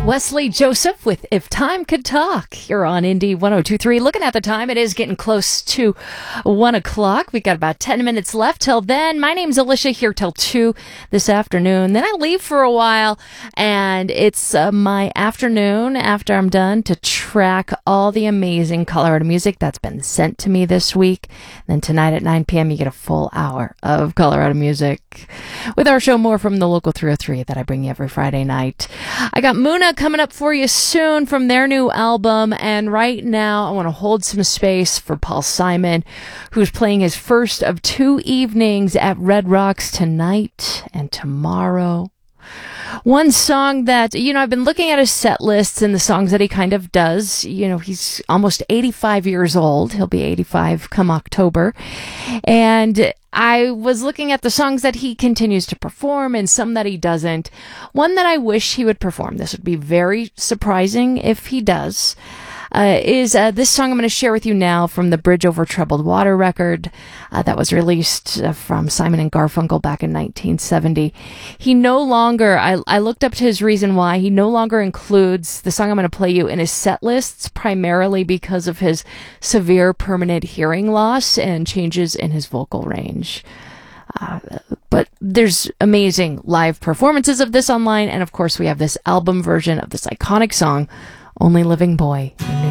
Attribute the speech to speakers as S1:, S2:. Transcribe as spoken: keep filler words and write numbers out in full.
S1: Wesley Joseph with If Time Could Talk. You're on Indy one oh two point three. Looking at the time, it is getting close to one o'clock. We got about ten minutes left till then. My name's Alicia, here till two this afternoon. Then I leave for a while, and it's uh, my afternoon after I'm done to track all the amazing Colorado music that's been sent to me this week. Then tonight at nine p.m., you get a full hour of Colorado music with our show More from the Local three oh three that I bring you every Friday night. I got Muna coming up for you soon from their new album, and right now I want to hold some space for Paul Simon, who's playing his first of two evenings at Red Rocks tonight and tomorrow. One song that, you know, I've been looking at his set lists and the songs that he kind of does. You know, he's almost eighty-five years old. He'll be eighty-five come October. And I was looking at the songs that he continues to perform and some that he doesn't. One that I wish he would perform, this would be very surprising if he does, uh, is uh, this song I'm going to share with you now from the Bridge Over Troubled Water record uh, that was released uh, from Simon and Garfunkel back in nineteen seventy. He no longer, I, I looked up to his reason why, he no longer includes the song I'm going to play you in his set lists, primarily because of his severe permanent hearing loss and changes in his vocal range. Uh, but there's amazing live performances of this online, and of course we have this album version of this iconic song, Only Living Boy You Know.